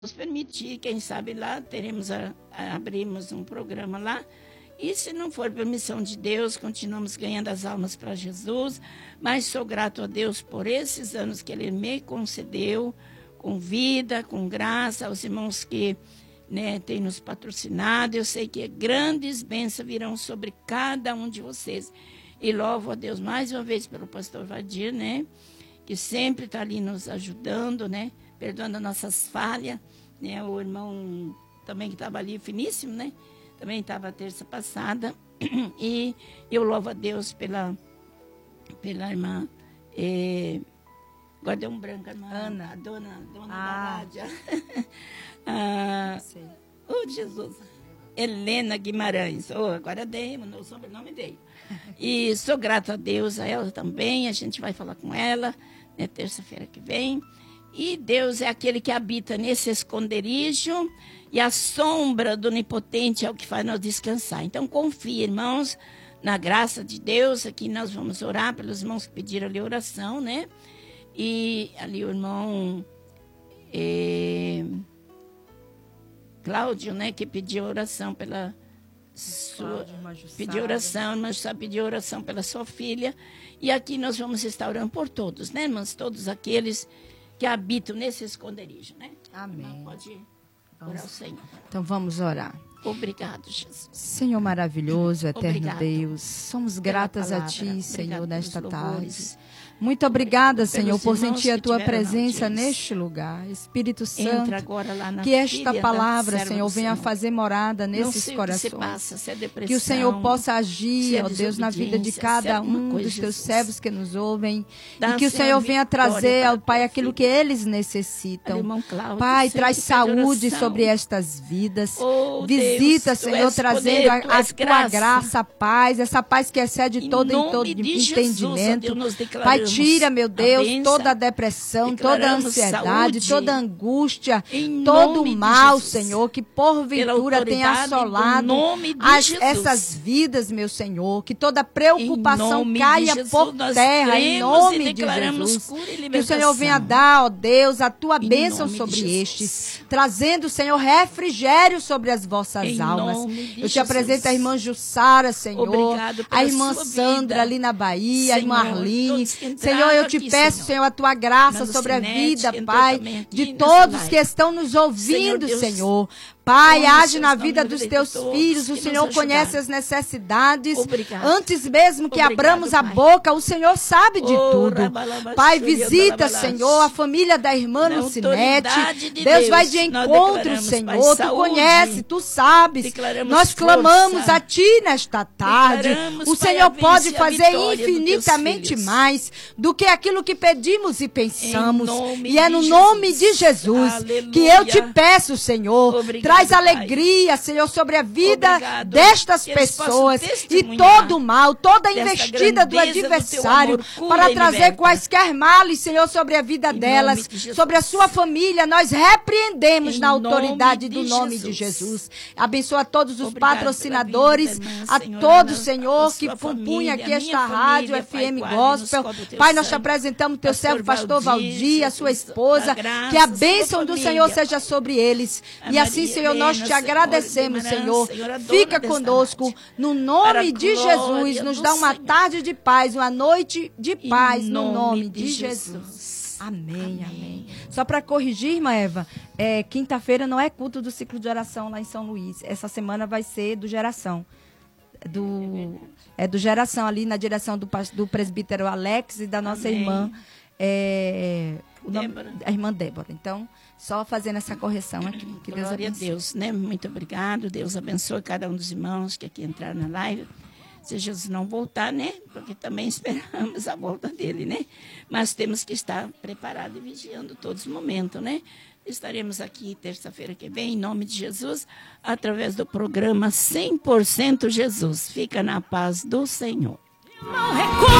Deus permitir, quem sabe lá abrimos um programa lá. E se não for permissão de Deus, continuamos ganhando as almas para Jesus. Mas sou grato a Deus por esses anos que Ele me concedeu, com vida, com graça, aos irmãos que têm nos patrocinado. Eu sei que grandes bênçãos virão sobre cada um de vocês. E louvo a Deus mais uma vez pelo pastor Vadir, que sempre está ali nos ajudando, perdoando nossas falhas. O irmão também que estava ali, finíssimo, também estava terça passada. E eu louvo a Deus pela irmã, agora deu um branco, irmã Ana, a dona da rádio. Jesus. Helena Guimarães. Agora dei, o sobrenome dei. E sou grato a Deus, a ela também. A gente vai falar com ela, terça-feira que vem. E Deus é aquele que habita nesse esconderijo, e a sombra do Onipotente é o que faz nós descansar. Então, confie, irmãos, na graça de Deus. Aqui nós vamos orar pelos irmãos que pediram ali oração, E ali o irmão Cláudio, que pediu oração pela sua... Pediu oração, mas só pediu oração pela sua filha. E aqui nós vamos estar orando por todos, irmãos? Todos aqueles que habitam nesse esconderijo, Amém. Não pode orar ao Senhor. Então vamos orar. Obrigado, Jesus. Senhor maravilhoso, eterno Obrigado. Deus, somos gratas Pela a Ti, palavra. Senhor, Obrigado nesta pelos tarde. louvores. Muito obrigada, Pelos Senhor, por irmãos sentir a que Tua tiveram na presença audiência. neste lugar. Espírito Entra Santo, agora lá na que esta filha da palavra, serva Senhor, do venha Senhor. fazer morada Não nesses sei o que corações. se passa, se é depressão, Que o Senhor possa se agir, é ó Deus, na vida de desobediência, se é cada alguma um coisa, dos Teus Jesus. servos que nos ouvem. Dá, E que o Senhor, Senhor venha vitória trazer para ao Pai tua aquilo filha. que eles Olha, necessitam. irmão Cláudio, Pai, sempre traz pede saúde oração. sobre estas vidas. Oh, Visita, Deus, Tu Senhor, és trazendo poder, Tu a és Tua graça, paz, essa paz que excede Em todo nome de Jesus, ó entendimento. Deus, nós Pai, declaramos tira, meu a Deus, bênção, toda a depressão, toda a declaramos ansiedade, saúde. toda a angústia, Em todo nome o de mal, Jesus. Senhor, que Pela porventura tem autoridade do assolado nome de Jesus. essas vidas, meu Senhor. Que toda preocupação Em nome caia de Jesus, por nós terra, em cremos nome e de declaramos Jesus. cura e Que o libertação. Senhor venha dar, ó Deus, a Tua Em bênção nome de sobre Jesus. estes, trazendo, Senhor, refrigério sobre as vossas Em almas. nome de Eu te Jesus. apresento a irmã Jussara, Senhor, Obrigado pela a irmã sua Sandra vida. ali na Bahia, a irmã Senhor, Arline. todos que entraram Senhor, eu te aqui, peço, Senhor, a Tua graça Na sobre a Lucinete, vida, entrou Pai, também aqui de nessa todos live. que estão nos ouvindo, Senhor Deus, Senhor. Pai, honre age seus na nomes vida na dos vida de Teus todos filhos. que O nos Senhor conhece ajudaram. as necessidades. Obrigado. Antes mesmo que Obrigado, abramos a Pai. boca, o Senhor sabe de Oh, tudo. rabalabachuri, Pai, visita, andalabalache. Senhor, a família da irmã Na Lucinete. autoridade de Deus vai Deus, de nós encontro, declaramos, Senhor. Pai, Tu saúde. conhece, Tu sabes. Declaramos Nós clamamos força. a Ti nesta tarde. Declaramos, O Pai, Senhor a pode bênção e a fazer vitória dos Teus infinitamente filhos. mais do que aquilo que pedimos e pensamos. Em nome E é de no Jesus. nome de Jesus Aleluia. que eu te peço, Senhor. Obrigado, Traz Pai. alegria, Senhor, sobre a vida Obrigado. destas Que eles possam pessoas e testemunhar todo o mal, toda a dessa investida do grandeza do Teu adversário amor, cura para e trazer liberta. quaisquer males, Senhor, sobre a vida Em delas, nome de Jesus. sobre a sua família. Nós repreendemos Em na autoridade nome do de nome de Jesus. Jesus. Abençoa todos os Obrigado patrocinadores, pela vida da irmã, a Senhor, todos, Ana, Senhor, a que sua compunham família, aqui a minha esta rádio família, Pai, FM guarde-nos Gospel. com o Teu Pai, nós te sangue. apresentamos teu Pastor servo, pastor Valdir, Valdir, a sua Jesus, esposa, da graça, que a sua bênção do família, Senhor Pai. seja sobre eles. A E assim, Maria Senhor, nós Helena, te Senhor, agradecemos, Guimarães, Senhor. Senhor, a dona Fica desta conosco, rádio. no Para nome a de glória Jesus. Nos do dá uma Senhor. tarde de paz, uma noite de Em paz, no nome nome de de Jesus. Amém, amém. Só para corrigir, irmã Eva, quinta-feira não é culto do ciclo de oração lá em São Luís. Essa semana vai ser do Geração. Do Geração, ali na direção do presbítero Alex e da nossa Amém. irmã, Débora. a irmã Débora. Então, só fazendo essa correção aqui. Que Deus Glória a abençoe. Deus, Muito obrigado. Deus abençoe cada um dos irmãos que aqui entraram na live. Se Jesus não voltar, Porque também esperamos a volta dele, Mas temos que estar preparados e vigiando todos os momentos, Estaremos aqui terça-feira que vem, em nome de Jesus, através do programa 100% Jesus. Fica na paz do Senhor. Não recorro.